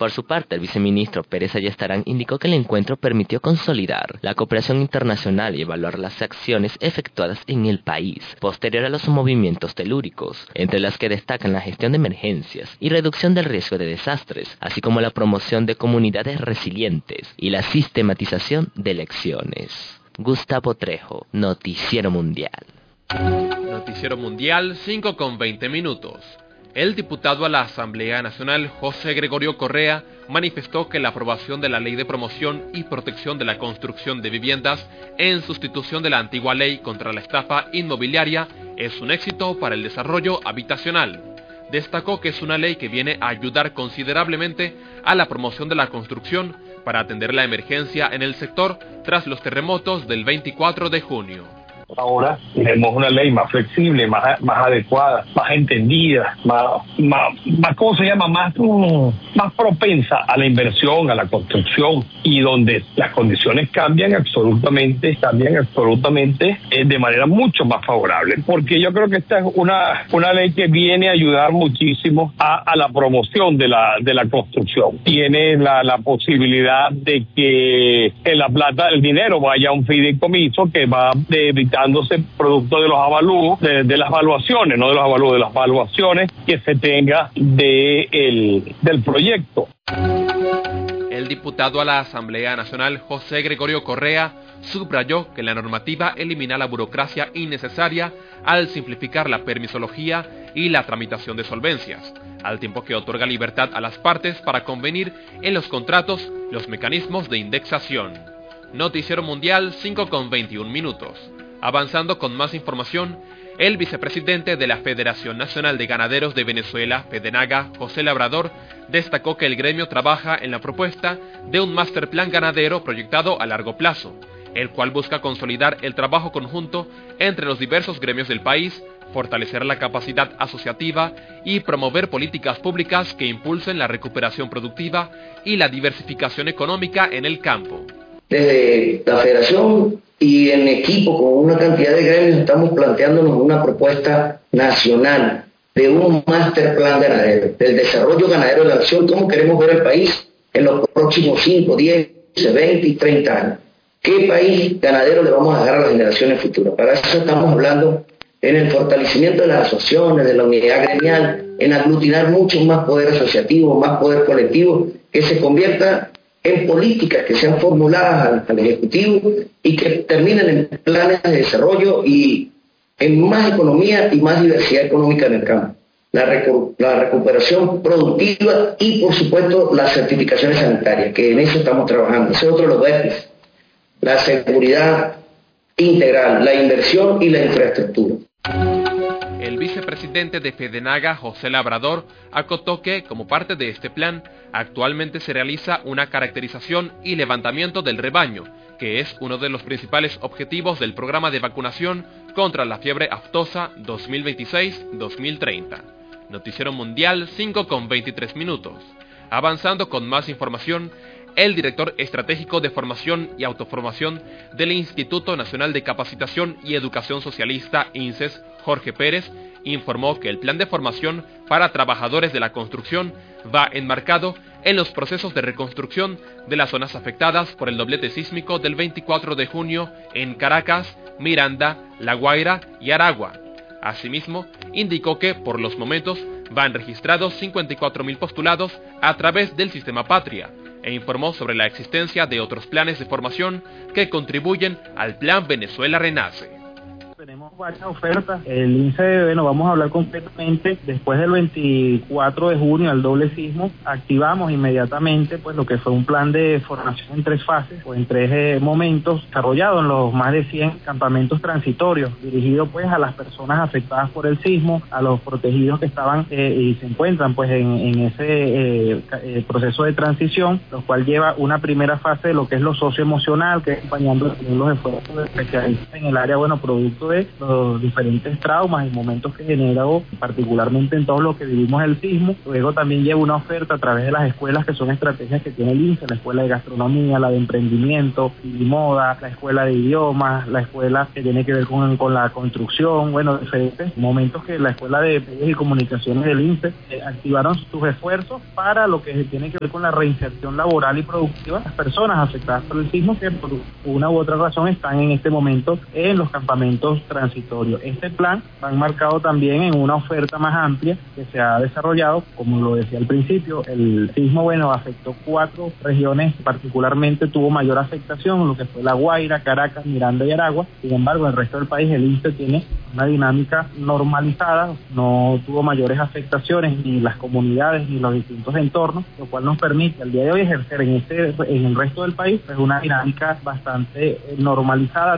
Por su parte, el viceministro Pérez Ayestarán indicó que el encuentro permitió consolidar la cooperación internacional y evaluar las acciones efectuadas en el país, posterior a los movimientos telúricos, entre las que destacan la gestión de emergencias y reducción del riesgo de desastres, así como la promoción de comunidades resilientes y la sistematización de elecciones. Gustavo Trejo, Noticiero Mundial. Noticiero Mundial, 5:20. El diputado a la Asamblea Nacional, José Gregorio Correa, manifestó que la aprobación de la Ley de Promoción y Protección de la Construcción de Viviendas en sustitución de la antigua Ley contra la Estafa Inmobiliaria es un éxito para el desarrollo habitacional. Destacó que es una ley que viene a ayudar considerablemente a la promoción de la construcción para atender la emergencia en el sector tras los terremotos del 24 de junio. Ahora tenemos una ley más flexible, más adecuada, más entendida, ¿cómo se llama? Más propensa a la inversión, a la construcción, y donde las condiciones cambian absolutamente de manera mucho más favorable. Porque yo creo que esta es una ley que viene a ayudar muchísimo a la promoción de la construcción. Tiene la posibilidad de que la plata, el dinero vaya a un fideicomiso que va evitándose producto de los avalúos, de las valuaciones, no de los avalúos, de las valuaciones que se tenga del proyecto. El diputado a la Asamblea Nacional, José Gregorio Correa, subrayó que la normativa elimina la burocracia innecesaria al simplificar la permisología y la tramitación de solvencias, al tiempo que otorga libertad a las partes para convenir en los contratos los mecanismos de indexación. Noticiero Mundial, 5:21. Avanzando con más información, el vicepresidente de la Federación Nacional de Ganaderos de Venezuela, FEDENAGA, José Labrador, destacó que el gremio trabaja en la propuesta de un master plan ganadero proyectado a largo plazo, el cual busca consolidar el trabajo conjunto entre los diversos gremios del país, fortalecer la capacidad asociativa y promover políticas públicas que impulsen la recuperación productiva y la diversificación económica en el campo. Desde la Federación y en equipo con una cantidad de gremios estamos planteándonos una propuesta nacional de un master plan ganadero, del desarrollo ganadero de la nación, cómo queremos ver el país en los próximos 5, 10, 20 y 30 años. ¿Qué país ganadero le vamos a dejar a las generaciones futuras? Para eso estamos hablando en el fortalecimiento de las asociaciones, de la unidad gremial, en aglutinar mucho más poder asociativo, más poder colectivo, que se convierta en políticas que sean formuladas al Ejecutivo y que terminen en planes de desarrollo y en más economía y más diversidad económica en el campo. La recuperación productiva y, por supuesto, las certificaciones sanitarias, que en eso estamos trabajando. Ese es otro de los ejes. La seguridad integral, la inversión y la infraestructura. El vicepresidente de FEDENAGA, José Labrador, acotó que, como parte de este plan, actualmente se realiza una caracterización y levantamiento del rebaño, que es uno de los principales objetivos del programa de vacunación contra la fiebre aftosa 2026-2030. Noticiero Mundial, 5:23. Avanzando con más información, el director estratégico de formación y autoformación del Instituto Nacional de Capacitación y Educación Socialista, INSES, Jorge Pérez, informó que el plan de formación para trabajadores de la construcción va enmarcado en los procesos de reconstrucción de las zonas afectadas por el doblete sísmico del 24 de junio en Caracas, Miranda, La Guaira y Aragua. Asimismo, indicó que, por los momentos, van registrados 54.000 postulados a través del Sistema Patria, e informó sobre la existencia de otros planes de formación que contribuyen al Plan Venezuela Renace. Tenemos varias ofertas. El INSE, vamos a hablar concretamente, después del 24 de junio, al doble sismo, activamos inmediatamente pues lo que fue un plan de formación en 3 fases, o en 3 momentos, desarrollado en los más de 100 campamentos transitorios, dirigido pues a las personas afectadas por el sismo, a los protegidos que estaban y se encuentran pues en ese proceso de transición, lo cual lleva una primera fase de lo que es lo socioemocional, que es acompañando los esfuerzos de especialistas en el área, producto de los diferentes traumas y momentos que generó, particularmente en todo lo que vivimos el sismo. Luego también lleva una oferta a través de las escuelas, que son estrategias que tiene el INSE, la escuela de gastronomía, la de emprendimiento y moda, la escuela de idiomas, la escuela que tiene que ver con la construcción, bueno, diferentes momentos que la escuela de medios y comunicaciones del INSE activaron sus esfuerzos para lo que tiene que ver con la reinserción laboral y productiva de las personas afectadas por el sismo, que por una u otra razón están en este momento en los campamentos transitorios. Este plan va enmarcado también en una oferta más amplia que se ha desarrollado, como lo decía al principio. El sismo, bueno, afectó 4 regiones, particularmente tuvo mayor afectación, lo que fue La Guaira, Caracas, Miranda y Aragua. Sin embargo, en el resto del país el INSE tiene una dinámica normalizada, no tuvo mayores afectaciones ni las comunidades ni los distintos entornos, lo cual nos permite al día de hoy ejercer en el resto del país pues una dinámica bastante normalizada.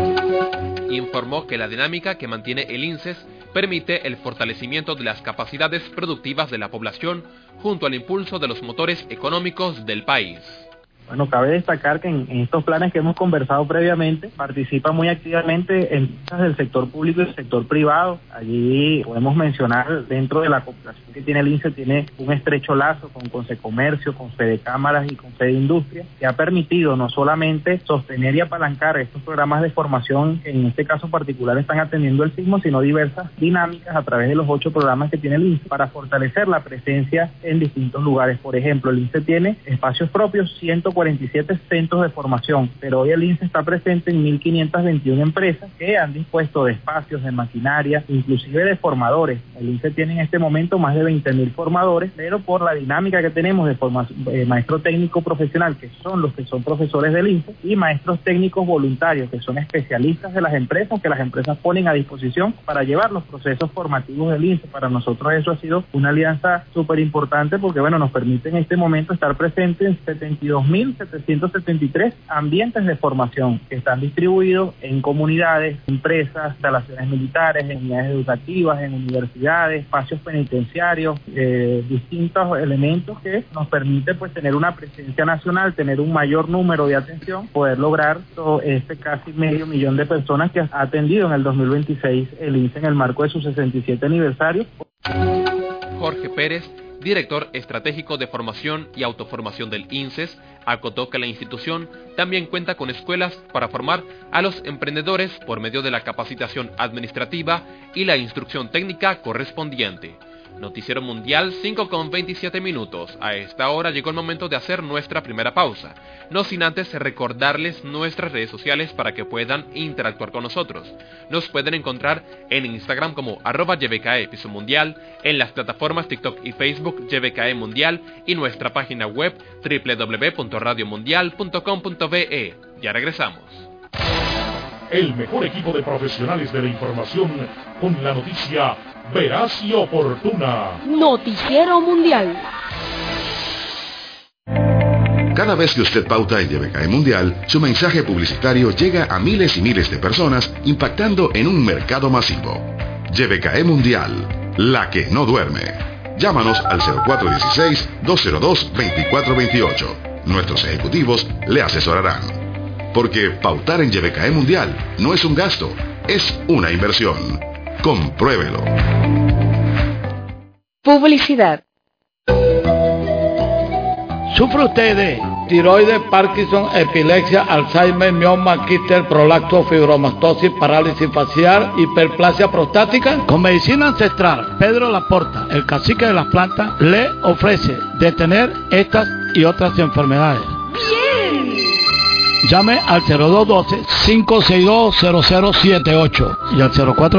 Informó que la dinámica que mantiene el INSES permite el fortalecimiento de las capacidades productivas de la población junto al impulso de los motores económicos del país. Bueno, cabe destacar que en estos planes que hemos conversado previamente, participa muy activamente empresas del sector público y del sector privado. Allí podemos mencionar, dentro de la cooperación que tiene el INSE, tiene un estrecho lazo con Consecomercio, con Fede Cámaras y con Fede Industria, que ha permitido no solamente sostener y apalancar estos programas de formación, que en este caso particular están atendiendo el sismo, sino diversas dinámicas a través de los 8 programas que tiene el INSE para fortalecer la presencia en distintos lugares. Por ejemplo, el INSE tiene espacios propios, 147 centros de formación, pero hoy el INSE está presente en 1.521 empresas que han dispuesto de espacios, de maquinaria, inclusive de formadores. El INSE tiene en este momento más de 20.000 formadores, pero por la dinámica que tenemos de formación, maestro técnico profesional, que son los que son profesores del INSE, y maestros técnicos voluntarios, que son especialistas de las empresas, que las empresas ponen a disposición para llevar los procesos formativos del INSE. Para nosotros eso ha sido una alianza súper importante, porque bueno, nos permite en este momento estar presentes en 72.773 ambientes de formación que están distribuidos en comunidades, empresas, instalaciones militares, en unidades educativas, en universidades, espacios penitenciarios, distintos elementos que nos permite pues tener una presencia nacional, tener un mayor número de atención, poder lograr casi 500.000 de personas que ha atendido en el 2026 el INSE en el marco de su 67 aniversario. Jorge Pérez, director estratégico de formación y autoformación del INSES, acotó que la institución también cuenta con escuelas para formar a los emprendedores por medio de la capacitación administrativa y la instrucción técnica correspondiente. Noticiero Mundial, 5:27. A esta hora llegó el momento de hacer nuestra primera pausa, no sin antes recordarles nuestras redes sociales para que puedan interactuar con nosotros. Nos pueden encontrar en Instagram como @YBKE_Mundial, en las plataformas TikTok y Facebook YBKE Mundial y nuestra página web www.radiomundial.com.be. Ya regresamos. El mejor equipo de profesionales de la información con la noticia veraz y oportuna. Noticiero Mundial. Cada vez que usted pauta en YBKE Mundial, su mensaje publicitario llega a miles y miles de personas, impactando en un mercado masivo. YBKE Mundial, la que no duerme. Llámanos al 0416-202-2428. Nuestros ejecutivos le asesorarán. Porque pautar en YBKE Mundial no es un gasto, es una inversión. Compruébelo. Publicidad. ¿Sufre usted de tiroides, Parkinson, epilepsia, Alzheimer, mioma, quiste, prolacto, fibromastosis, parálisis facial, hiperplasia prostática? Con medicina ancestral, Pedro Laporta, el cacique de las plantas, le ofrece detener estas y otras enfermedades. ¡Bien! Llame al 0212-562-0078 y al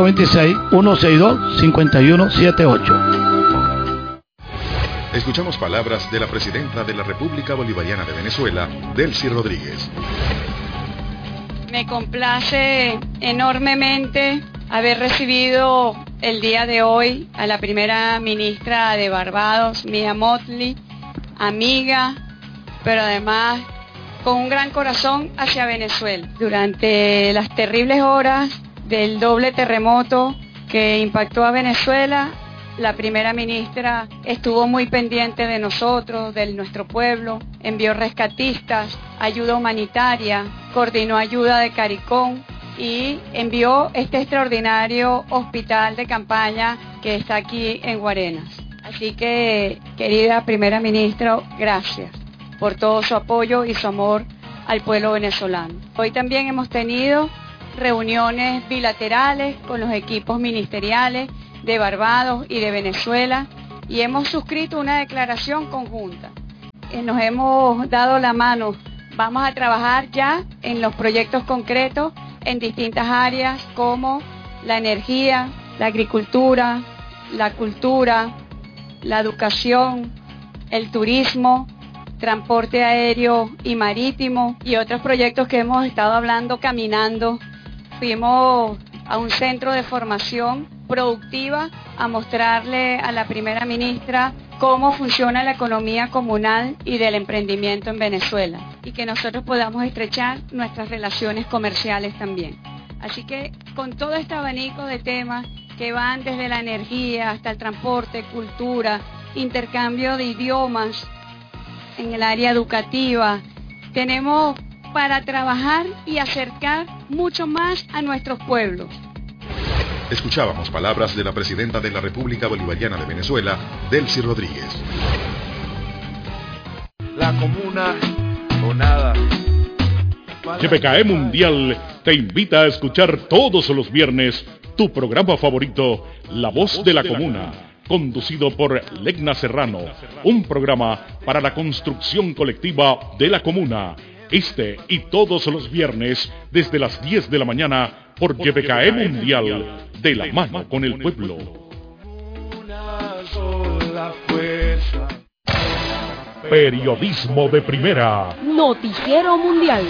0426-162-5178. Escuchamos palabras de la presidenta de la República Bolivariana de Venezuela, Delcy Rodríguez. Me complace enormemente haber recibido el día de hoy a la primera ministra de Barbados, Mia Mottley, amiga, pero además con un gran corazón hacia Venezuela. Durante las terribles horas del doble terremoto que impactó a Venezuela, la primera ministra estuvo muy pendiente de nosotros, de nuestro pueblo, envió rescatistas, ayuda humanitaria, coordinó ayuda de CARICOM y envió este extraordinario hospital de campaña que está aquí en Guarenas. Así que, querida primera ministra, gracias por todo su apoyo y su amor al pueblo venezolano. Hoy también hemos tenido reuniones bilaterales con los equipos ministeriales de Barbados y de Venezuela y hemos suscrito una declaración conjunta. Nos hemos dado la mano, vamos a trabajar ya en los proyectos concretos en distintas áreas como la energía, la agricultura, la cultura, la educación, el turismo, transporte aéreo y marítimo y otros proyectos que hemos estado hablando caminando. Fuimos a un centro de formación productiva a mostrarle a la primera ministra cómo funciona la economía comunal y del emprendimiento en Venezuela y que nosotros podamos estrechar nuestras relaciones comerciales también. Así que con todo este abanico de temas que van desde la energía hasta el transporte, cultura, intercambio de idiomas, en el área educativa, tenemos para trabajar y acercar mucho más a nuestros pueblos. Escuchábamos palabras de la presidenta de la República Bolivariana de Venezuela, Delcy Rodríguez. La comuna o nada. GBKE Mundial te invita a escuchar todos los viernes tu programa favorito, La Voz de la Comuna, conducido por Legna Serrano, un programa para la construcción colectiva de la comuna. Este y todos los viernes desde las 10 de la mañana por GBKE Mundial, de la mano con el pueblo. Periodismo de primera. Noticiero Mundial.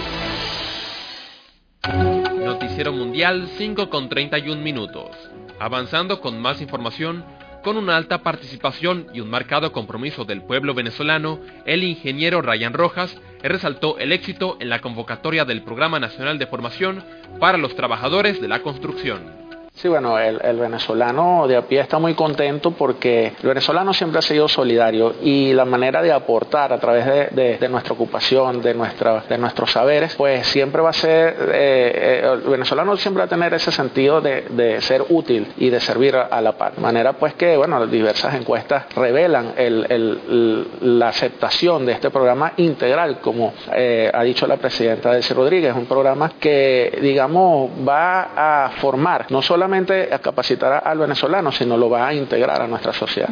Noticiero Mundial 5:31. Avanzando con más información. Con una alta participación y un marcado compromiso del pueblo venezolano, el ingeniero Ryan Rojas resaltó el éxito en la convocatoria del Programa Nacional de Formación para los Trabajadores de la Construcción. Sí, bueno, el venezolano de a pie está muy contento porque el venezolano siempre ha sido solidario y la manera de aportar a través de nuestra ocupación, de nuestros saberes, pues siempre va a ser, el venezolano siempre va a tener ese sentido de ser útil y de servir a la par. De manera pues que, bueno, diversas encuestas revelan la aceptación de este programa integral, como ha dicho la presidenta Delcy Rodríguez, un programa que, digamos, va a formar, no solamente a capacitar al venezolano, sino lo va a integrar a nuestra sociedad.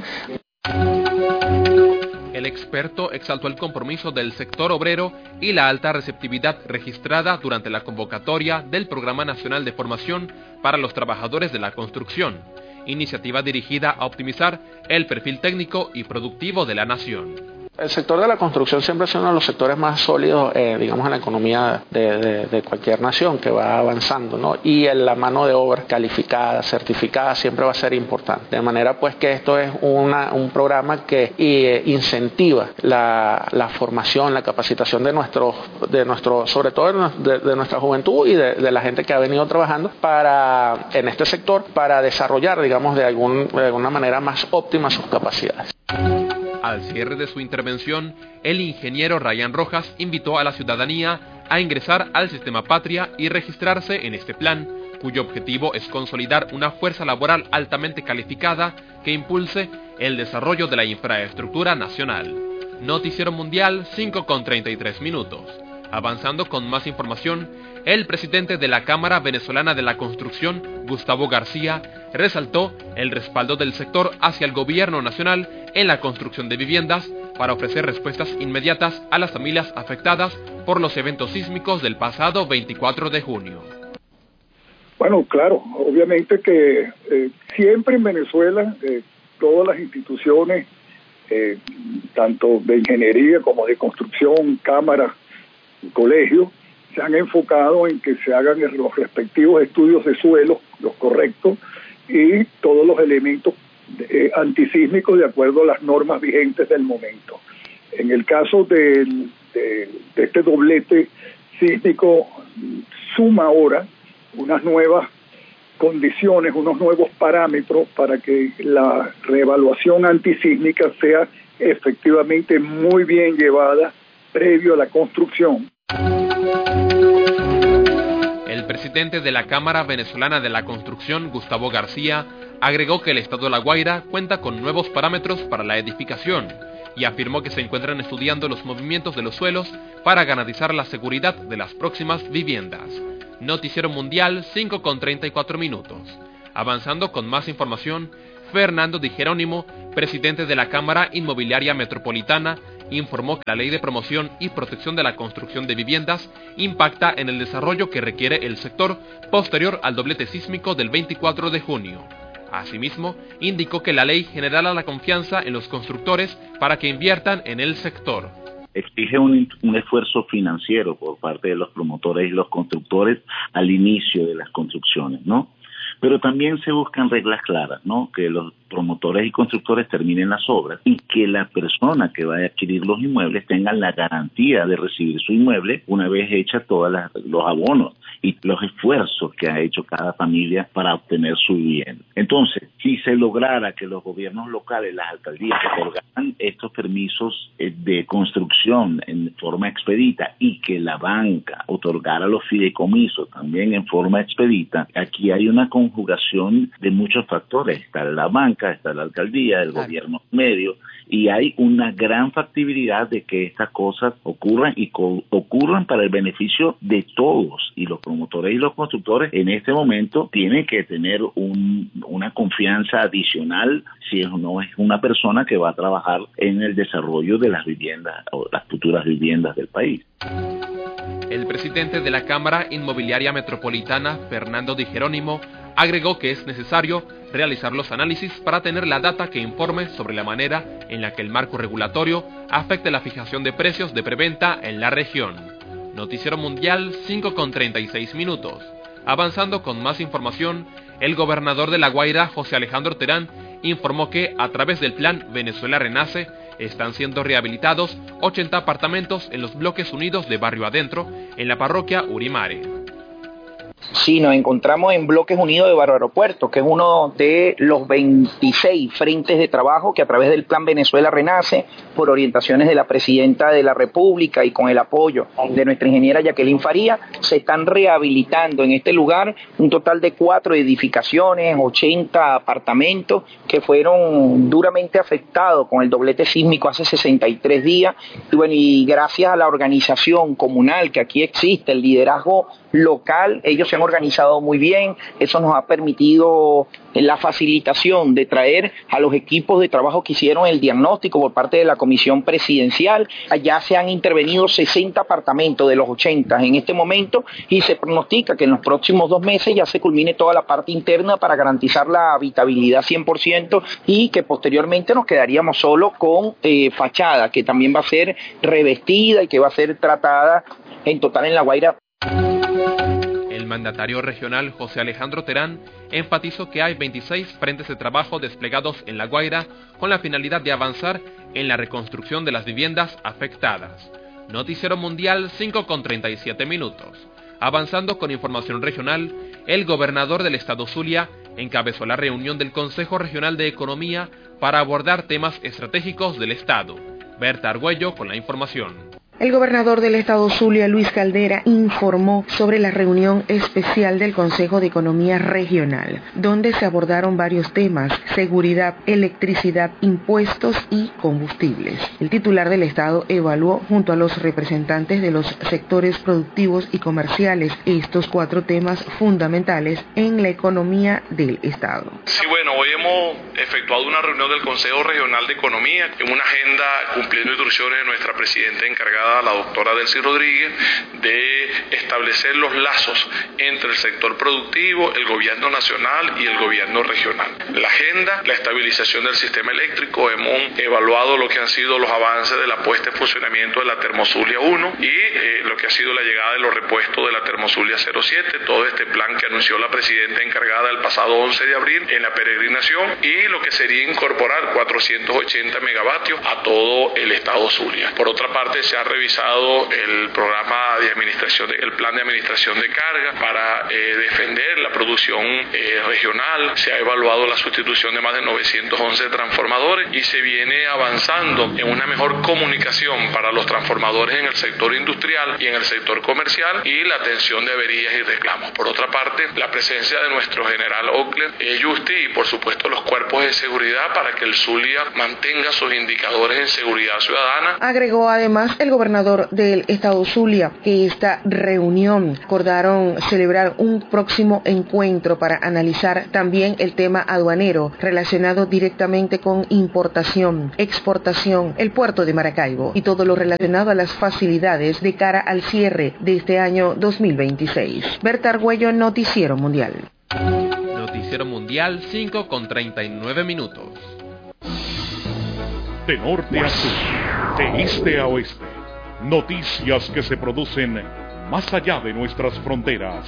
El experto exaltó el compromiso del sector obrero y la alta receptividad registrada durante la convocatoria del Programa Nacional de Formación para los Trabajadores de la Construcción, iniciativa dirigida a optimizar el perfil técnico y productivo de la nación. El sector de la construcción siempre ha sido uno de los sectores más sólidos, digamos, en la economía de cualquier nación que va avanzando, ¿no? Y la mano de obra calificada, certificada, siempre va a ser importante. De manera, pues, que esto es un programa que incentiva la formación, la capacitación de nuestro, sobre todo de nuestra juventud y de la gente que ha venido trabajando en este sector para desarrollar, digamos, de alguna manera más óptima sus capacidades. Al cierre de su intervención, el ingeniero Ryan Rojas invitó a la ciudadanía a ingresar al Sistema Patria y registrarse en este plan, cuyo objetivo es consolidar una fuerza laboral altamente calificada que impulse el desarrollo de la infraestructura nacional. Noticiero Mundial 5:33. Avanzando con más información, el presidente de la Cámara Venezolana de la Construcción, Gustavo García, resaltó el respaldo del sector hacia el gobierno nacional en la construcción de viviendas para ofrecer respuestas inmediatas a las familias afectadas por los eventos sísmicos del pasado 24 de junio. Bueno, claro, obviamente que siempre en Venezuela todas las instituciones, tanto de ingeniería como de construcción, cámaras, colegios, se han enfocado en que se hagan los respectivos estudios de suelo, los correctos, y todos los elementos antisísmicos de acuerdo a las normas vigentes del momento. En el caso de este doblete sísmico, suma ahora unas nuevas condiciones, unos nuevos parámetros para que la reevaluación antisísmica sea efectivamente muy bien llevada previo a la construcción. El presidente de la Cámara Venezolana de la Construcción, Gustavo García, agregó que el Estado de La Guaira cuenta con nuevos parámetros para la edificación y afirmó que se encuentran estudiando los movimientos de los suelos para garantizar la seguridad de las próximas viviendas. Noticiero Mundial 5:34. Avanzando con más información, Fernando Di Jerónimo, presidente de la Cámara Inmobiliaria Metropolitana, informó que la Ley de Promoción y Protección de la Construcción de Viviendas impacta en el desarrollo que requiere el sector posterior al doblete sísmico del 24 de junio. Asimismo, indicó que la ley generará la confianza en los constructores para que inviertan en el sector. Exige un esfuerzo financiero por parte de los promotores y los constructores al inicio de las construcciones, ¿no? Pero también se buscan reglas claras, ¿no? Que los promotores y constructores terminen las obras y que la persona que va a adquirir los inmuebles tenga la garantía de recibir su inmueble una vez hechas todos los abonos y los esfuerzos que ha hecho cada familia para obtener su vivienda. Entonces, si se lograra que los gobiernos locales, las alcaldías, otorgaran estos permisos de construcción en forma expedita y que la banca otorgara los fideicomisos también en forma expedita, aquí hay una conjugación de muchos factores. Está la banca, está la alcaldía, el gobierno medio, y hay una gran factibilidad de que estas cosas ocurran y ocurran para el beneficio de todos, y los promotores y los constructores en este momento tienen que tener una confianza adicional si no es una persona que va a trabajar en el desarrollo de las viviendas o las futuras viviendas del país. El presidente de la Cámara Inmobiliaria Metropolitana, Fernando Di Jerónimo, agregó que es necesario realizar los análisis para tener la data que informe sobre la manera en la que el marco regulatorio afecte la fijación de precios de preventa en la región. Noticiero Mundial 5:36. Avanzando con más información, el gobernador de La Guaira, José Alejandro Terán, informó que a través del plan Venezuela Renace están siendo rehabilitados 80 apartamentos en los bloques unidos de Barrio Adentro, en la parroquia Urimare. Sí, nos encontramos en Bloques Unidos de Barrio Aeropuerto, que es uno de los 26 frentes de trabajo que a través del Plan Venezuela Renace, por orientaciones de la Presidenta de la República y con el apoyo de nuestra ingeniera Jacqueline Faría, se están rehabilitando en este lugar un total de 4 edificaciones, 80 apartamentos que fueron duramente afectados con el doblete sísmico hace 63 días. Y bueno, y gracias a la organización comunal que aquí existe, el liderazgo local, ellos se han organizado muy bien. Eso nos ha permitido la facilitación de traer a los equipos de trabajo que hicieron el diagnóstico por parte de la Comisión Presidencial. Allá se han intervenido 60 apartamentos de los 80 en este momento, y se pronostica que en los próximos 2 meses ya se culmine toda la parte interna para garantizar la habitabilidad 100%, y que posteriormente nos quedaríamos solo con fachada, que también va a ser revestida y que va a ser tratada en total en La Guaira. El mandatario regional José Alejandro Terán enfatizó que hay 26 frentes de trabajo desplegados en La Guaira con la finalidad de avanzar en la reconstrucción de las viviendas afectadas. Noticiero Mundial 5:37. Avanzando con información regional, el gobernador del estado Zulia encabezó la reunión del Consejo Regional de Economía para abordar temas estratégicos del estado. Berta Argüello con la información. El gobernador del estado Zulia, Luis Caldera, informó sobre la reunión especial del Consejo de Economía Regional, donde se abordaron varios temas: seguridad, electricidad, impuestos y combustibles. El titular del estado evaluó junto a los representantes de los sectores productivos y comerciales estos 4 temas fundamentales en la economía del estado. Sí, bueno, hoy hemos efectuado una reunión del Consejo Regional de Economía en una agenda cumpliendo instrucciones de nuestra presidenta encargada, la doctora Delcy Rodríguez, de establecer los lazos entre el sector productivo, el gobierno nacional y el gobierno regional. La agenda, la estabilización del sistema eléctrico, hemos evaluado lo que han sido los avances de la puesta en funcionamiento de la Termozulia 1 y lo que ha sido la llegada de los repuestos de la Termozulia 07, todo este plan que anunció la presidenta encargada el pasado 11 de abril en la peregrinación, y lo que sería incorporar 480 megavatios a todo el estado Zulia. Por otra parte, se ha revisado el programa de administración, el plan de administración de carga para defender la producción regional. Se ha evaluado la sustitución de más de 911 transformadores y se viene avanzando en una mejor comunicación para los transformadores en el sector industrial y en el sector comercial y la atención de averías y reclamos. Por otra parte, la presencia de nuestro general Ocle Justi y por supuesto los cuerpos de seguridad para que el Zulia mantenga sus indicadores en seguridad ciudadana. Agregó además el gobernador del estado Zulia que esta reunión acordaron celebrar un próximo encuentro para analizar también el tema aduanero relacionado directamente con importación, exportación, el puerto de Maracaibo y todo lo relacionado a las facilidades de cara al cierre de este año 2026. Berta Argüello, Noticiero Mundial. Noticiero Mundial 5:39. De norte a sur, de este a oeste, noticias que se producen más allá de nuestras fronteras.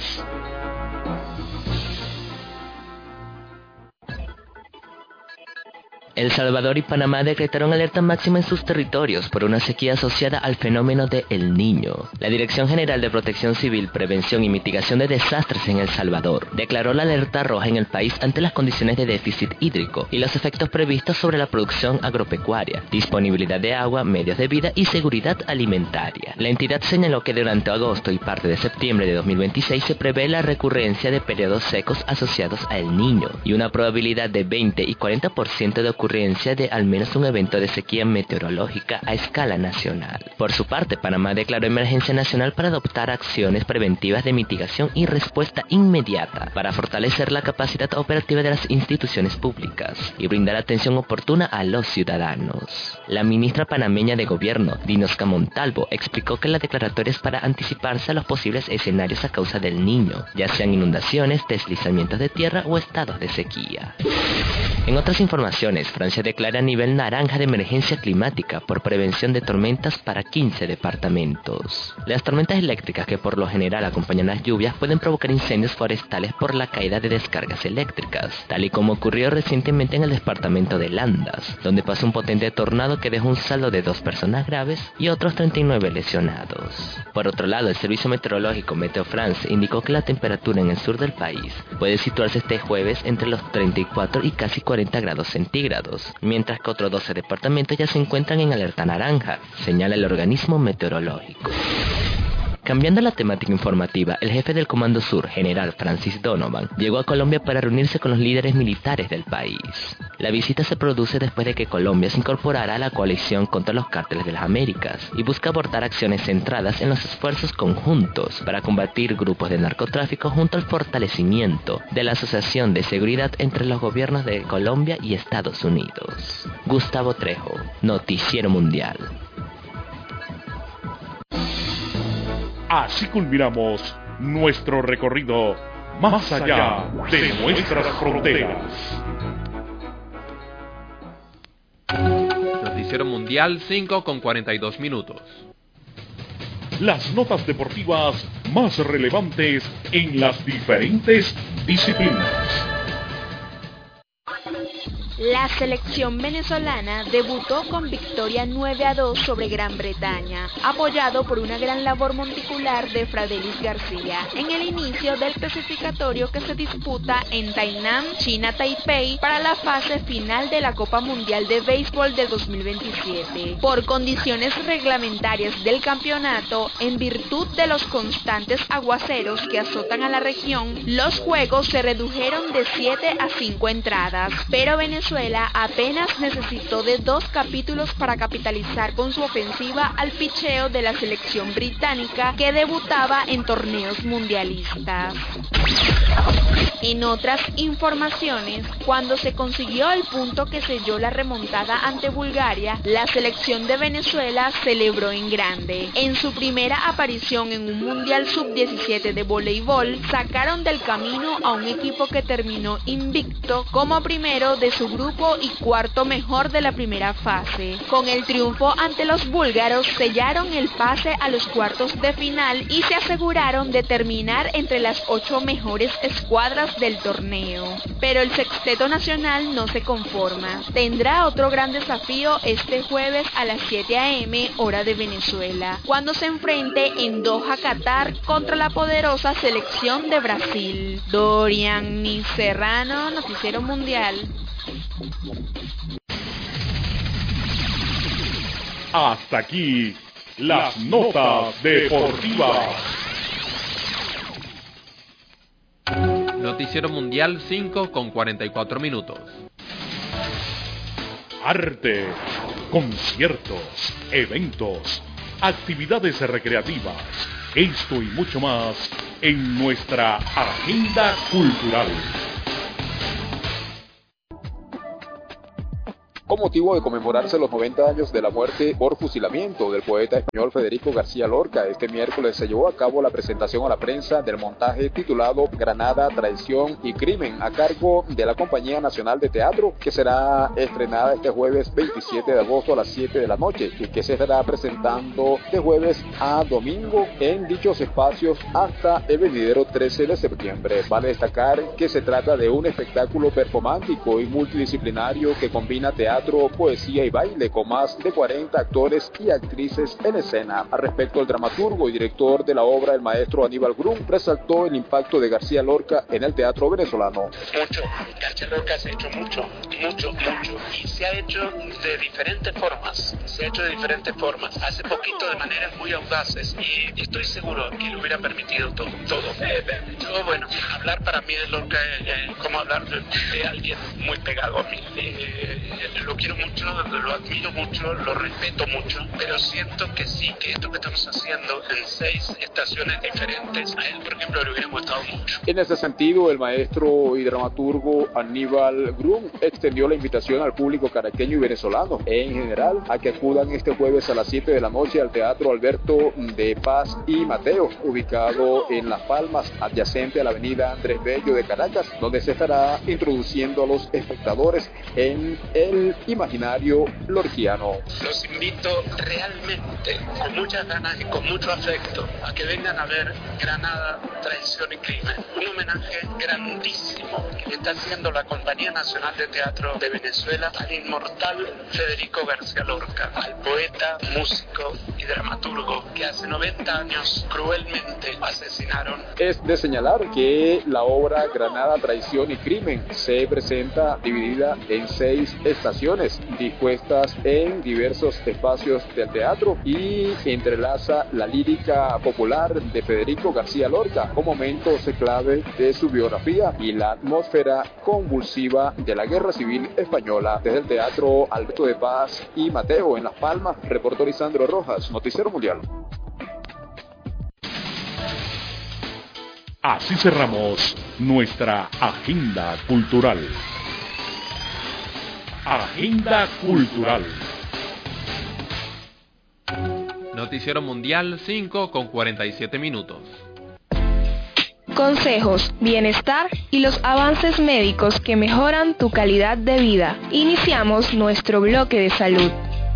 El Salvador y Panamá decretaron alerta máxima en sus territorios por una sequía asociada al fenómeno de El Niño. La Dirección General de Protección Civil, Prevención y Mitigación de Desastres en El Salvador declaró la alerta roja en el país ante las condiciones de déficit hídrico y los efectos previstos sobre la producción agropecuaria, disponibilidad de agua, medios de vida y seguridad alimentaria. La entidad señaló que durante agosto y parte de septiembre de 2026 se prevé la recurrencia de periodos secos asociados a El Niño y una probabilidad de 20 y 40% de ocurrencia de al menos un evento de sequía meteorológica a escala nacional. Por su parte, Panamá declaró emergencia nacional para adoptar acciones preventivas de mitigación y respuesta inmediata para fortalecer la capacidad operativa de las instituciones públicas y brindar atención oportuna a los ciudadanos. La ministra panameña de Gobierno, Dinosca Montalvo, explicó que la declaratoria es para anticiparse a los posibles escenarios a causa del Niño, ya sean inundaciones, deslizamientos de tierra o estados de sequía. En otras informaciones, Francia declara nivel naranja de emergencia climática por prevención de tormentas para 15 departamentos. Las tormentas eléctricas, que por lo general acompañan las lluvias, pueden provocar incendios forestales por la caída de descargas eléctricas, tal y como ocurrió recientemente en el departamento de Landas, donde pasó un potente tornado que dejó un saldo de 2 personas graves y otros 39 lesionados. Por otro lado, el servicio meteorológico Meteo France indicó que la temperatura en el sur del país puede situarse este jueves entre los 34 y casi 40 grados centígrados, mientras que otros 12 departamentos ya se encuentran en alerta naranja, señala el organismo meteorológico. Cambiando la temática informativa, el jefe del Comando Sur, general Francis Donovan, llegó a Colombia para reunirse con los líderes militares del país. La visita se produce después de que Colombia se incorporara a la coalición contra los cárteles de las Américas y busca abordar acciones centradas en los esfuerzos conjuntos para combatir grupos de narcotráfico junto al fortalecimiento de la asociación de seguridad entre los gobiernos de Colombia y Estados Unidos. Gustavo Trejo, Noticiero Mundial. Así culminamos nuestro recorrido más allá de nuestras fronteras. Noticiero Mundial 5:42. Las notas deportivas más relevantes en las diferentes disciplinas. La selección venezolana debutó con victoria 9-2 sobre Gran Bretaña, apoyado por una gran labor monticular de Fradelis García, en el inicio del clasificatorio que se disputa en Tainan, China Taipei, para la fase final de la Copa Mundial de Béisbol del 2027. Por condiciones reglamentarias del campeonato, en virtud de los constantes aguaceros que azotan a la región, los juegos se redujeron de 7 a 5 entradas, pero Venezuela apenas necesitó de 2 capítulos para capitalizar con su ofensiva al picheo de la selección británica que debutaba en torneos mundialistas. En otras informaciones, cuando se consiguió el punto que selló la remontada ante Bulgaria, la selección de Venezuela celebró en grande. En su primera aparición en un Mundial Sub-17 de voleibol, sacaron del camino a un equipo que terminó invicto como primero de su grupo y cuarto mejor de la primera fase. Con el triunfo ante los búlgaros, sellaron el pase a los cuartos de final y se aseguraron de terminar entre las 8 mejores escuadras finales del torneo. Pero el sexteto nacional no se conforma. Tendrá otro gran desafío este jueves a las 7 a.m. hora de Venezuela, cuando se enfrente en Doha, Qatar, contra la poderosa selección de Brasil. Dorian Serrano, Noticiero Mundial. Hasta aquí las notas deportivas. Noticiero Mundial 5 con 44 minutos. Arte, conciertos, eventos, actividades recreativas, esto y mucho más en nuestra agenda cultural. Con motivo de conmemorarse los 90 años de la muerte por fusilamiento del poeta español Federico García Lorca, este miércoles se llevó a cabo la presentación a la prensa del montaje titulado Granada, Traición y Crimen, a cargo de la Compañía Nacional de Teatro, que será estrenada este jueves 27 de agosto a las 7 de la noche y que se estará presentando de jueves a domingo en dichos espacios hasta el venidero 13 de septiembre. Vale destacar que se trata de un espectáculo performático y multidisciplinario que combina teatro, poesía y baile con más de 40 actores y actrices en escena. Al respecto, el dramaturgo y director de la obra, el maestro Aníbal Grum, resaltó el impacto de García Lorca en el teatro venezolano. Mucho. García Lorca se ha hecho mucho. Y se ha hecho de diferentes formas. Hace poquito de maneras muy audaces y estoy seguro que le hubiera permitido todo. Yo, bueno, hablar para mí de Lorca es como hablar de alguien muy pegado a mí. Lo quiero mucho, lo admiro mucho, lo respeto mucho, pero siento que sí, que esto que estamos haciendo en 6 estaciones diferentes, a él, por ejemplo, le hubiera gustado mucho. En ese sentido, el maestro y dramaturgo Aníbal Grum extendió la invitación al público caraqueño y venezolano, en general, a que acudan este jueves a las 7 de la noche al Teatro Alberto de Paz y Mateo, ubicado en Las Palmas, adyacente a la avenida Andrés Bello de Caracas, donde se estará introduciendo a los espectadores en el imaginario lorquiano. Los invito realmente, con muchas ganas y con mucho afecto, a que vengan a ver Granada, Traición y Crimen. Un homenaje grandísimo que está haciendo la Compañía Nacional de Teatro de Venezuela al inmortal Federico García Lorca, al poeta, músico y dramaturgo que hace 90 años cruelmente asesinaron. Es de señalar que la obra Granada, Traición y Crimen se presenta dividida en 6 estaciones dispuestas en diversos espacios del teatro y entrelaza la lírica popular de Federico García Lorca con momentos clave de su biografía y la atmósfera convulsiva de la Guerra Civil Española. Desde el Teatro Alberto de Paz y Mateo en Las Palmas, reportó Lisandro Rojas, Noticiero Mundial. Así cerramos nuestra agenda cultural. Agenda cultural. Noticiero Mundial 5 con 47 minutos. Consejos, bienestar y los avances médicos que mejoran tu calidad de vida. Iniciamos nuestro bloque de salud.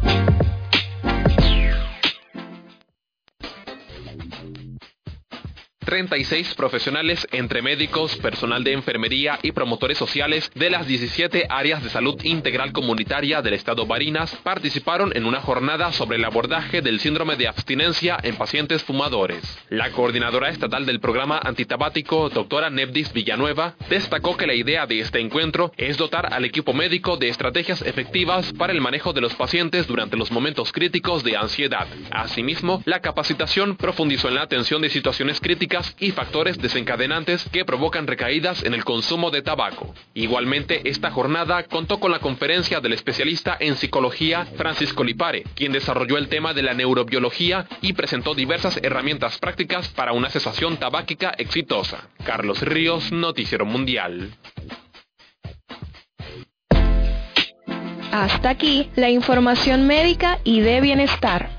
...36 profesionales entre médicos, personal de enfermería y promotores sociales de las 17 áreas de salud integral comunitaria del estado Barinas participaron en una jornada sobre el abordaje del síndrome de abstinencia en pacientes fumadores. La coordinadora estatal del programa antitabático, doctora Nebdis Villanueva, destacó que la idea de este encuentro es dotar al equipo médico de estrategias efectivas para el manejo de los pacientes durante los momentos críticos de ansiedad. Asimismo, la capacitación profundizó en la atención de situaciones críticas y factores desencadenantes que provocan recaídas en el consumo de tabaco. Igualmente, esta jornada contó con la conferencia del especialista en psicología Francisco Lipare, quien desarrolló el tema de la neurobiología y presentó diversas herramientas prácticas para una cesación tabáquica exitosa. Carlos Ríos, Noticiero Mundial. Hasta aquí la información médica y de bienestar.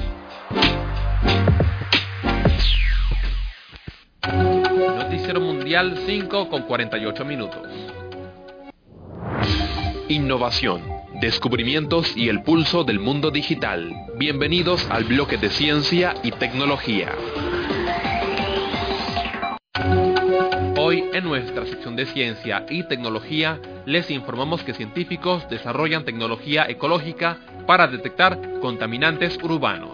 Noticiero Mundial 5 con 48 minutos. Innovación, descubrimientos y el pulso del mundo digital. Bienvenidos al bloque de ciencia y tecnología. Hoy Hoy, en nuestra sección de ciencia y tecnología, les informamos que científicos desarrollan tecnología ecológica para detectar contaminantes urbanos.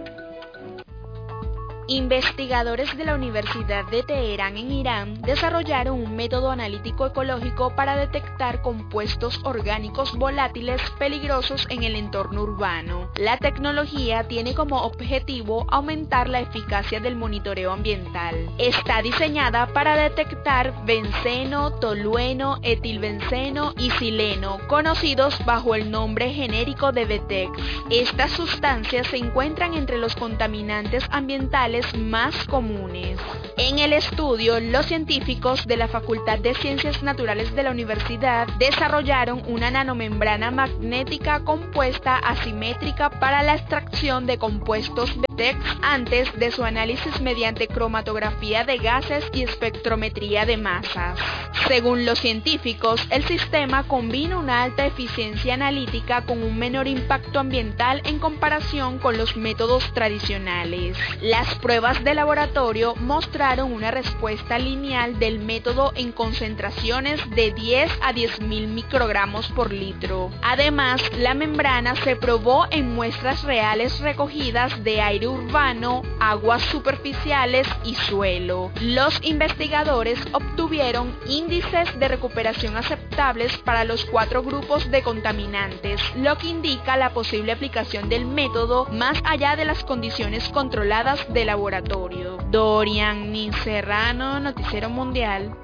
Investigadores de la Universidad de Teherán en Irán desarrollaron un método analítico ecológico para detectar compuestos orgánicos volátiles peligrosos en el entorno urbano. La tecnología tiene como objetivo aumentar la eficacia del monitoreo ambiental. Está diseñada para detectar benceno, tolueno, etilbenceno y xileno, conocidos bajo el nombre genérico de BETEX. Estas sustancias se encuentran entre los contaminantes ambientales más comunes. En el estudio, los científicos de la Facultad de Ciencias Naturales de la universidad desarrollaron una nanomembrana magnética compuesta asimétrica para la extracción de compuestos BETEX antes de su análisis mediante cromatografía de gases y espectrometría de masas. Según los científicos, el sistema combina una alta eficiencia analítica con un menor impacto ambiental en comparación con los métodos tradicionales. Las pruebas de laboratorio mostraron una respuesta lineal del método en concentraciones de 10 a 10.000 microgramos por litro. Además, la membrana se probó en muestras reales recogidas de aire urbano, aguas superficiales y suelo. Los investigadores obtuvieron índices de recuperación aceptables para los 4 grupos de contaminantes, lo que indica la posible aplicación del método más allá de las condiciones controladas de laboratorio. Dorian Serrano, Noticiero Mundial.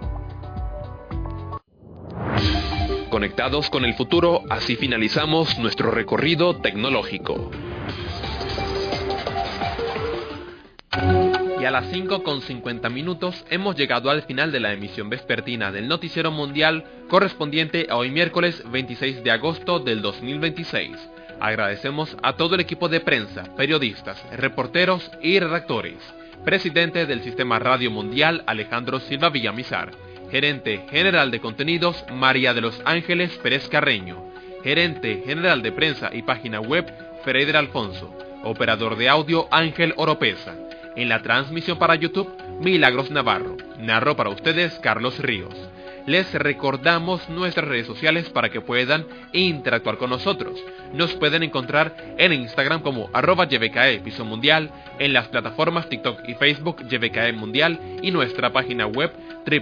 Conectados con el futuro, así finalizamos nuestro recorrido tecnológico. Y a las 5:50 hemos llegado al final de la emisión vespertina del Noticiero Mundial correspondiente a hoy miércoles 26 de agosto del 2026. Agradecemos a todo el equipo de prensa, periodistas, reporteros y redactores. Presidente del Sistema Radio Mundial Alejandro Silva Villamizar. Gerente General de Contenidos María de los Ángeles Pérez Carreño. Gerente General de Prensa y Página Web Freider Alfonso. Operador de audio Ángel Oropesa. En la transmisión para YouTube, Milagros Navarro. Narró para ustedes Carlos Ríos. Les recordamos nuestras redes sociales para que puedan interactuar con nosotros. Nos pueden encontrar en Instagram como @YBKE Piso Mundial, en las plataformas TikTok y Facebook YBKE Mundial y nuestra página web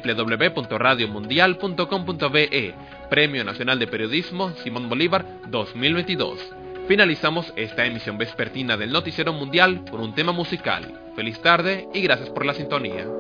www.radiomundial.com.be. Premio Nacional de Periodismo Simón Bolívar 2022. Finalizamos esta emisión vespertina del Noticiero Mundial con un tema musical. Feliz tarde y gracias por la sintonía.